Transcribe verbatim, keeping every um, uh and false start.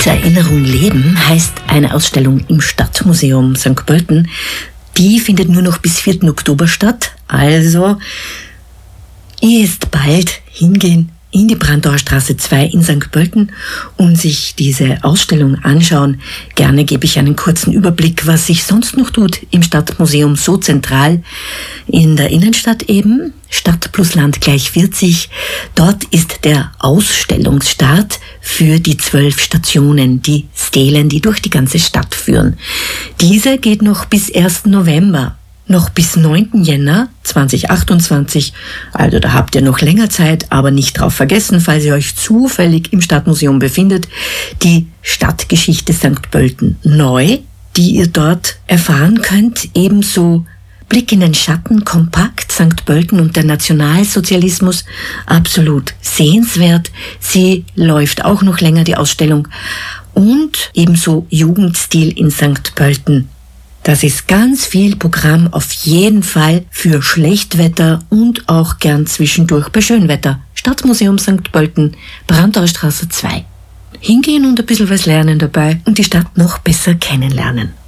Mit Erinnerung leben heißt eine Ausstellung im Stadtmuseum Sankt Pölten. Die findet nur noch bis vierten Oktober statt. Also ist bald hingehen in die Brandauer Straße zwei in Sankt Pölten und sich diese Ausstellung anschauen. Gerne gebe ich einen kurzen Überblick, was sich sonst noch tut im Stadtmuseum, so zentral in der Innenstadt eben. Stadt plus Land gleich vierzig. Dort ist der Ausstellungsstart für die zwölf Stationen, die Stelen, die durch die ganze Stadt führen. Diese geht noch bis ersten November. Noch bis neunten Jänner zweitausendachtundzwanzig, also da habt ihr noch länger Zeit, aber nicht drauf vergessen, falls ihr euch zufällig im Stadtmuseum befindet, die Stadtgeschichte Sankt Pölten neu, die ihr dort erfahren könnt, ebenso Blick in den Schatten, kompakt, Sankt Pölten und der Nationalsozialismus, absolut sehenswert. Sie läuft auch noch länger, die Ausstellung, und ebenso Jugendstil in Sankt Pölten. Das ist ganz viel Programm auf jeden Fall für Schlechtwetter und auch gern zwischendurch bei Schönwetter. Stadtmuseum Sankt Pölten, Brandauer Straße zwei. Hingehen und ein bisschen was lernen dabei und die Stadt noch besser kennenlernen.